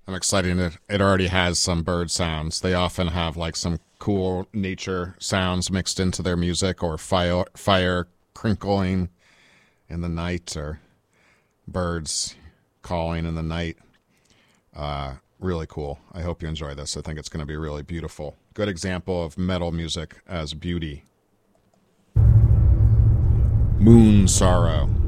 I'm excited that it already has some bird sounds. They often have like some cool nature sounds mixed into their music, or fire crinkling in the night, or birds calling in the night. Really cool. I hope you enjoy this. I think it's going to be really beautiful. Good example of metal music as beauty. Moon Sorrow.